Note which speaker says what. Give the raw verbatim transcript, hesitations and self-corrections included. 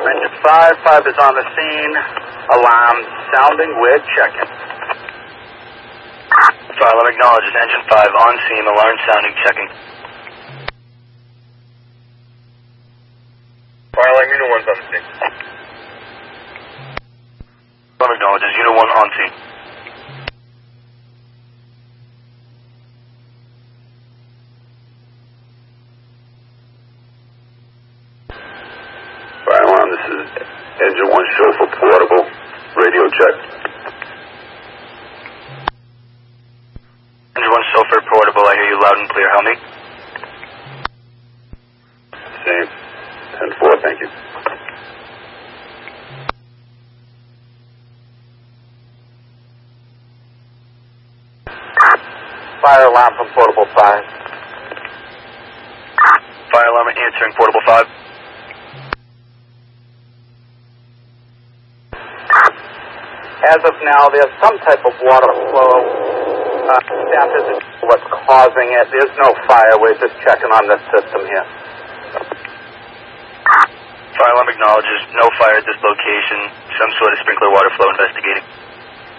Speaker 1: from engine five. five is on the scene. Alarm sounding. We're checking.
Speaker 2: Fire alarm acknowledges. Engine five on scene. Alarm sounding. Checking.
Speaker 3: Fire alarm unit one's on the scene.
Speaker 2: Alarm acknowledges. Unit one on scene.
Speaker 4: Fire alarm, this is engine one chauffeur portable. Radio check.
Speaker 2: Engine one chauffeur portable. I hear you loud and clear. How many?
Speaker 4: Same. ten four, thank you.
Speaker 1: Fire alarm from portable five.
Speaker 2: Fire alarm answering portable five.
Speaker 1: As of now, there's some type of water flow. Uh, staff isn't sure what's causing it. There's no fire. We're just checking on this system here.
Speaker 2: Fire alarm acknowledges. No fire at this location. Some sort of sprinkler water flow investigating.